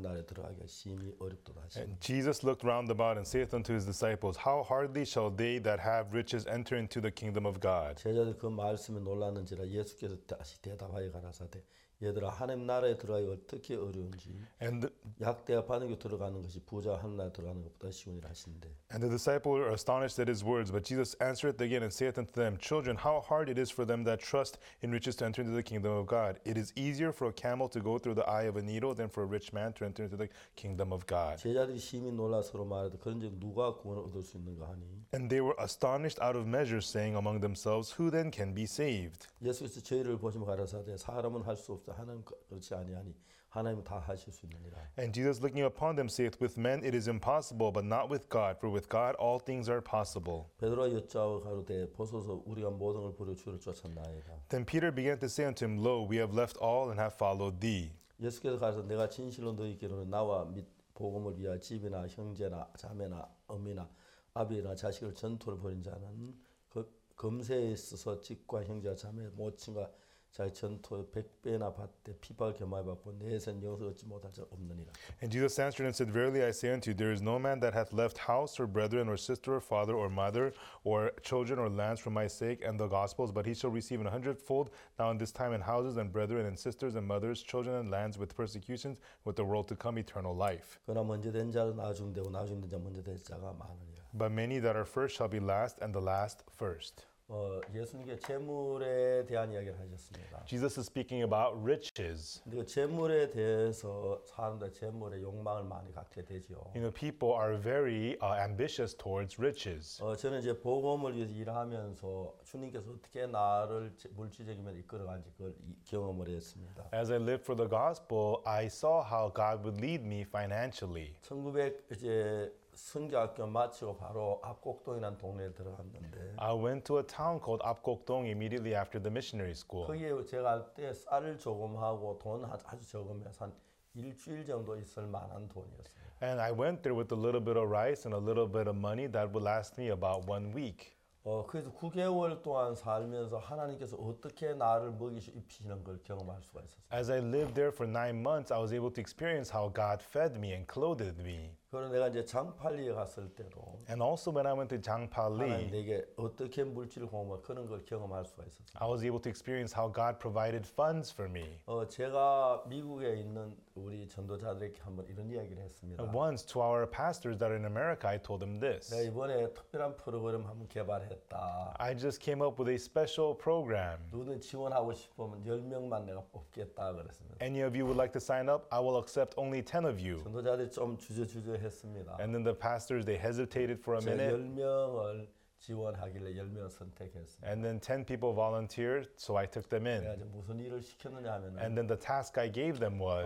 나라에 들어가기가 심히 어렵도다 하시니. And Jesus looked round about and saith unto his disciples, How hardly shall they that have riches enter into the kingdom of God? 제자들 그 말씀에 놀랐는지라 예수께서 다시 대답하여 가라사대 얘들아 하나님 나라에 들어가기 어떻게 어려운지 And 약대가 바늘교 들어가는 것이 부자 한 나라에 들어가는 것보다 쉬우니라 하신대. the disciples were astonished at his words, but Jesus answereth again and saith unto them, Children, how hard it is for them that trust in riches to enter into the kingdom of God. It is easier for a camel to go through the eye of a needle than for a rich man to enter into the kingdom of God. 제자들이 심히 놀라 서로 말하되 그런즉 누가 구원을 얻을 수 있는가 하니. And they were astonished out of measure, saying among themselves, Who then can be saved? 예수께서 저희를 보시며 가라사대 사람은 할 수 없다 하나님 그렇지 아니하니 하나님은 다 하실 수 있느니라. And Jesus looking upon them saith, With men it is impossible, but not with God, for with God all things are possible. 베드로가 여짜오 가로되 보소서 우리가 모든 걸 버려 주를 쫓았나이다. Then Peter began to say unto him, Lo, we have left all and have followed thee. 예수께서 가서 내가 진실로 너희께로는 나와 및 복음을 위하여 집이나 형제나 자매나 어미나 아비나 자식을 전토를 벌인 자는 검세에 있어서 집과 형제와 자매 모친과 자기 전토 100배나 받되 핍박을 겸하여 받고 내세는 영생 얻지 못할 자 없느니라. And Jesus answered and said, Verily I say unto you, there is no man that hath left house or brethren or sister or father or mother or children or lands for my sake and the gospel's, but he shall receive an hundredfold now in this time in houses and brethren and sisters and mothers, children and lands with persecutions, with the world to come eternal life. 그러나 먼저 된 자는 나중 되고 나중 된 자 먼저 될 자가 많으니라. But many that are first shall be last, and the last first. 예수님께 재물에 대한 이야기를 하셨습니다. Jesus is speaking about riches. 근데 그 재물에 대해서 사람들 재물에 욕망을 많이 갖게 되죠. You know, people are very ambitious towards riches. 저는 이제 복음을 위해서 일하면서 주님께서 어떻게 나를 물질적인 면에 이끌어간지 그걸 경험을 했습니다. As I lived for the gospel, I saw how God would lead me financially. 1900 이제 선교학교 마치고 바로 압곡동이라는 동네에 들어갔는데 I went to a town called Apgokdong immediately after the missionary school. 거기에 제가 할 때 쌀 조금 하고 돈 아주 적으면서 한 일주일 정도 있을 만한 돈이었습니다. And I went there with a little bit of rice and a little bit of money that would last me about 1 week. 그래서 9개월 동안 살면서 하나님께서 어떻게 나를 먹이시고 입히시는 걸 경험할 수가 있었어요. As I lived there for 9 months, I was able to experience how God fed me and clothed me. 그리고 내가 이제 장팔리에 갔을 때도 And also when I went to 하나님 Jangpali, 내게 어떻게 물질을 공급할 그런 걸 경험할 수가 있었어요. I was able to experience how God provided funds for me. 제가 미국에 있는 우리 전도자들에게 한번 이런 이야기를 했습니다. And once to our pastors that are in America, I told them this. 내가 이번에 특별한 프로그램 한번 개발했다. I just came up with a special program. 누구든 지원하고 싶으면 10명만 내가 뽑겠다 그랬습니다. Any of you would like to sign up? I will accept only 10 of you. 전도자들이 좀 주저주저 했습니다. And then the pastors, they hesitated for a 제가 minute. 10명을 지원하길래 10명 선택했습니다. And then 10 people volunteered, so I took them 내가 in. 이제 무슨 일을 시켰느냐 하면은 And then the task I gave them was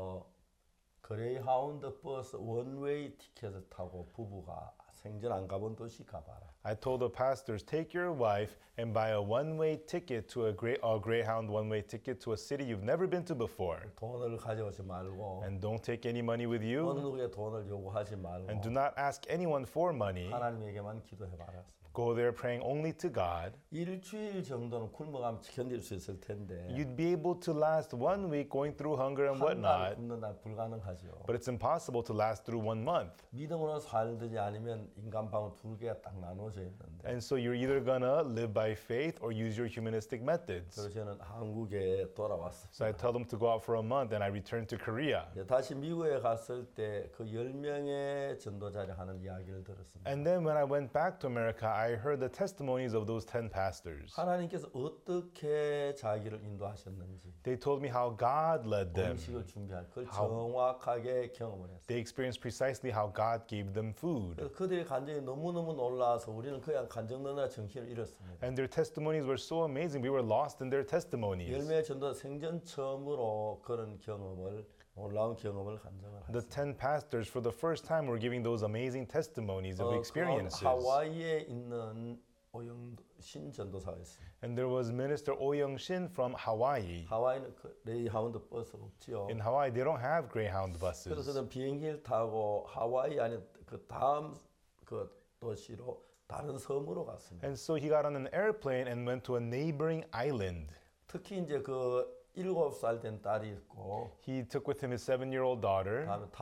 그레이하운드 버스 원웨이 티켓을 타고 부부가 생전 안 가본 도시 가봐라. I told the pastors, take your wife and buy a one-way ticket to a Greyhound one-way ticket to a city you've never been to before. 돈을 가져오지 말고 And don't take any money with 어느 you. 누구의 돈을 요구하지 말고 And do not ask anyone for money. 하나님에게만 기도해봐라. Go there praying only to God. 일주일 정도는 굶어가면 견딜 수 있을 텐데 You'd be able to last 1 week going through hunger and 한 달 whatnot. 굶는 날 불가능하죠. But it's impossible to last through 1 month. 믿음으로 살든지 아니면 인간방울 두 개가 딱 나눠져 있는데 And so you're either gonna live by faith or use your humanistic methods. 그래서 저는 한국에 돌아왔습니다. So I tell them to go out for a month and I returned to Korea. 다시 미국에 갔을 때 그 10명의 전도자를 하는 이야기를 들었습니다. And then when I went back to America, I heard the testimonies of those 10 pastors. 하나님께서 어떻게 자기를 인도하셨는지 They told me how God led them. 음식을 준비할 그걸 정확하게 경험을 했어요. They experienced precisely how God gave them food. 그래서 그들의 간증이 너무너무 놀라서 우리는 그냥 간증 넣느라 정신을 잃었습니다. And their testimonies were so amazing. We were lost in their testimonies. 열매 전도 생전 처음으로 그런 경험을 놀라운 경험을 간증을 The 했습니다. 10 pastors for the first time were giving those amazing testimonies of experiences. 하와이에 있는 오영신 전도사가 있습니다. And there was Minister Oh Young-shin from Hawaii. 하와이는 레이하운드 버스가 없지요. In Hawaii, they don't have Greyhound 그래서 buses. 그는 비행기를 타고 하와이 아닌 그 다음 그 도시로 다른 섬으로 갔습니다. And so he got on an airplane and went to a neighboring island. 특히 이제 그 7살 된 딸이 있고 He took with him his 7-year-old daughter. 다음에